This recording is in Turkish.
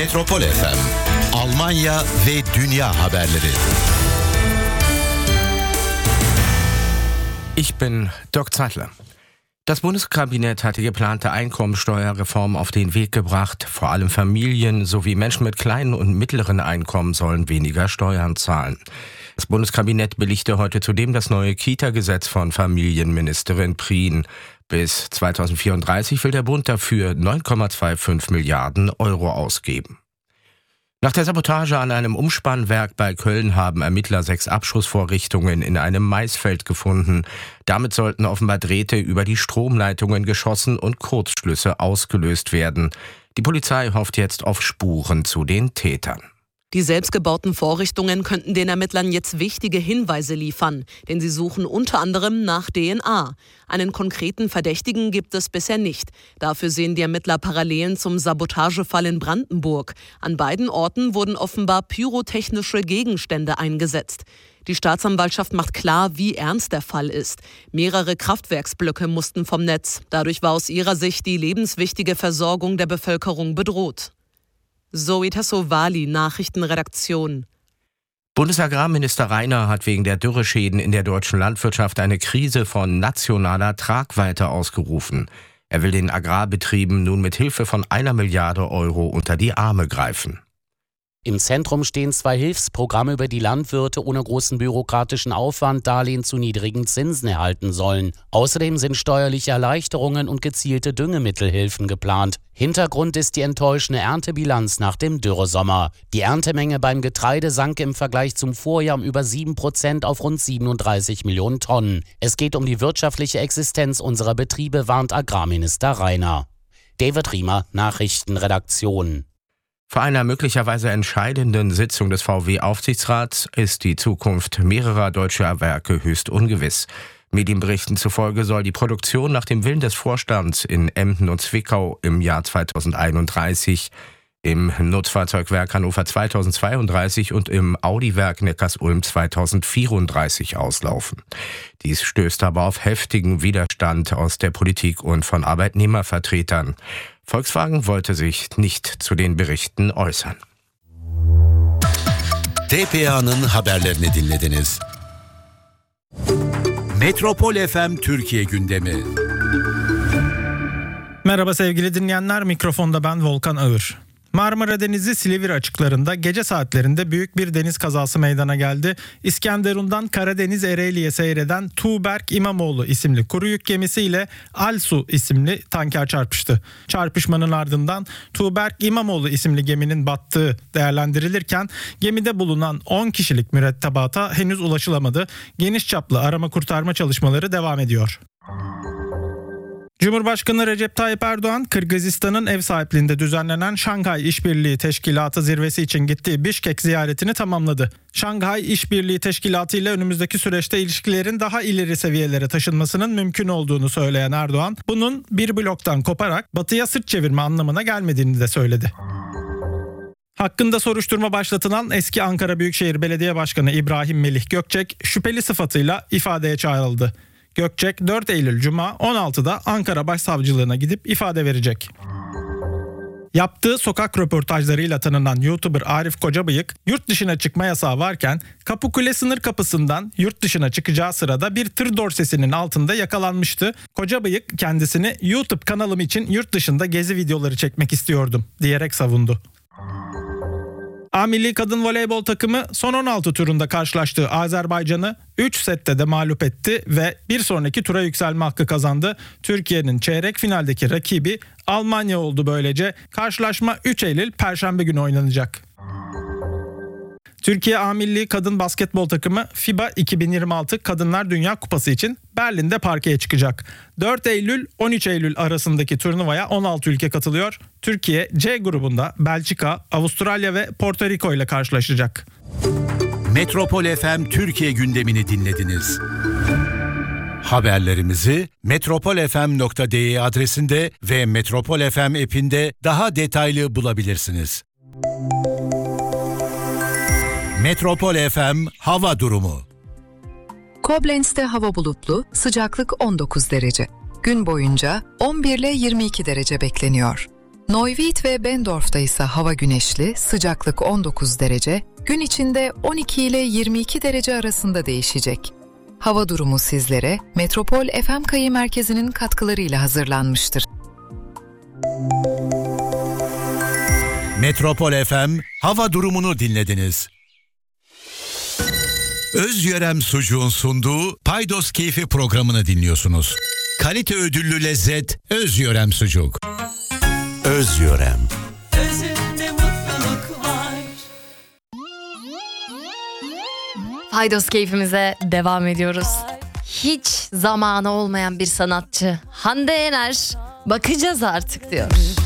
Metropol FM, Almanya ve dünya haberleri. Ich bin Dirk Zeitler. Das Bundeskabinett hat die geplante Einkommensteuerreform auf den Weg gebracht. Vor allem Familien sowie Menschen mit kleinen und mittleren Einkommen sollen weniger Steuern zahlen. Das Bundeskabinett billigte heute zudem das neue Kita-Gesetz von Familienministerin Prien. Bis 2034 will der Bund dafür 9,25 Milliarden Euro ausgeben. Nach der Sabotage an einem Umspannwerk bei Köln haben Ermittler 6 Abschussvorrichtungen in einem Maisfeld gefunden. Damit sollten offenbar Drähte über die Stromleitungen geschossen und Kurzschlüsse ausgelöst werden. Die Polizei hofft jetzt auf Spuren zu den Tätern. Die selbstgebauten Vorrichtungen könnten den Ermittlern jetzt wichtige Hinweise liefern, denn sie suchen unter anderem nach DNA. Einen konkreten Verdächtigen gibt es bisher nicht. Dafür sehen die Ermittler Parallelen zum Sabotagefall in Brandenburg. An beiden Orten wurden offenbar pyrotechnische Gegenstände eingesetzt. Die Staatsanwaltschaft macht klar, wie ernst der Fall ist. Mehrere Kraftwerksblöcke mussten vom Netz. Dadurch war aus ihrer Sicht die lebenswichtige Versorgung der Bevölkerung bedroht. Zoe Tassovali, Nachrichtenredaktion. Bundesagrarminister Rainer hat wegen der Dürreschäden in der deutschen Landwirtschaft eine Krise von nationaler Tragweite ausgerufen. Er will den Agrarbetrieben nun mit Hilfe von 1 Milliarde Euro unter die Arme greifen. Im Zentrum stehen 2 Hilfsprogramme, über die Landwirte ohne großen bürokratischen Aufwand Darlehen zu niedrigen Zinsen erhalten sollen. Außerdem sind steuerliche Erleichterungen und gezielte Düngemittelhilfen geplant. Hintergrund ist die enttäuschende Erntebilanz nach dem Dürresommer. Die Erntemenge beim Getreide sank im Vergleich zum Vorjahr um über 7% auf rund 37 Millionen Tonnen. Es geht um die wirtschaftliche Existenz unserer Betriebe, warnt Agrarminister Rainer. David Riemer, Nachrichtenredaktion. Vor einer möglicherweise entscheidenden Sitzung des VW-Aufsichtsrats ist die Zukunft mehrerer deutscher Werke höchst ungewiss. Medienberichten zufolge soll die Produktion nach dem Willen des Vorstands in Emden und Zwickau im Jahr 2031, im Nutzfahrzeugwerk Hannover 2032 und im Audi-Werk Neckarsulm 2034 auslaufen. Dies stößt aber auf heftigen Widerstand aus der Politik und von Arbeitnehmervertretern. Volkswagen wollte sich nicht zu den Berichten äußern. TPA'nın haberlerini dinlediniz. Metropol FM Türkiye gündemi. Merhaba sevgili dinleyenler, mikrofonda ben Volkan Ağır. Marmara Denizi Silivri açıklarında gece saatlerinde büyük bir deniz kazası meydana geldi. İskenderun'dan Karadeniz Ereğli'ye seyreden Tuğberk İmamoğlu isimli kuru yük gemisi ile Alsu isimli tanker çarpıştı. Çarpışmanın ardından Tuğberk İmamoğlu isimli geminin battığı değerlendirilirken gemide bulunan 10 kişilik mürettebata henüz ulaşılamadı. Geniş çaplı arama kurtarma çalışmaları devam ediyor. Cumhurbaşkanı Recep Tayyip Erdoğan, Kırgızistan'ın ev sahipliğinde düzenlenen Şanghay İşbirliği Teşkilatı zirvesi için gittiği Bişkek ziyaretini tamamladı. Şanghay İşbirliği Teşkilatı ile önümüzdeki süreçte ilişkilerin daha ileri seviyelere taşınmasının mümkün olduğunu söyleyen Erdoğan, bunun bir bloktan koparak batıya sırt çevirme anlamına gelmediğini de söyledi. Hakkında soruşturma başlatılan eski Ankara Büyükşehir Belediye Başkanı İbrahim Melih Gökçek şüpheli sıfatıyla ifadeye çağrıldı. Gökçek 4 Eylül Cuma 16'da Ankara Başsavcılığına gidip ifade verecek. Yaptığı sokak röportajlarıyla tanınan YouTuber Arif Kocabıyık, yurt dışına çıkma yasağı varken Kapıkule sınır kapısından yurt dışına çıkacağı sırada bir tır dorsesinin altında yakalanmıştı. Kocabıyık kendisini YouTube kanalım için yurt dışında gezi videoları çekmek istiyordum diyerek savundu. A Milli Kadın Voleybol takımı son 16 turunda karşılaştığı Azerbaycan'ı 3 sette de mağlup etti ve bir sonraki tura yükselme hakkı kazandı. Türkiye'nin çeyrek finaldeki rakibi Almanya oldu böylece. Karşılaşma 3 Eylül Perşembe günü oynanacak. Türkiye A Milli Kadın Basketbol takımı FIBA 2026 Kadınlar Dünya Kupası için Berlin'de parkeye çıkacak. 4 Eylül 13 Eylül arasındaki turnuvaya 16 ülke katılıyor. Türkiye C grubunda Belçika, Avustralya ve Porto Rico ile karşılaşacak. Metropol FM Türkiye gündemini dinlediniz. Haberlerimizi metropolfm.de adresinde ve Metropol FM app'inde daha detaylı bulabilirsiniz. Metropol FM hava durumu. Koblenz'te hava bulutlu, sıcaklık 19 derece. Gün boyunca 11 ile 22 derece bekleniyor. Neuwied ve Bendorf'ta ise hava güneşli, sıcaklık 19 derece, gün içinde 12 ile 22 derece arasında değişecek. Hava durumu sizlere Metropol FM Kayı Merkezi'nin katkılarıyla hazırlanmıştır. Metropol FM hava durumunu dinlediniz. Özyörem Sucuğun sunduğu Paydos Keyfi programını dinliyorsunuz. Kalite ödüllü lezzet Özyörem Sucuk. Özyörem. Özünde mutluluk var. Paydos keyfimize devam ediyoruz. Hiç zamanı olmayan bir sanatçı Hande Yener bakacağız artık diyor.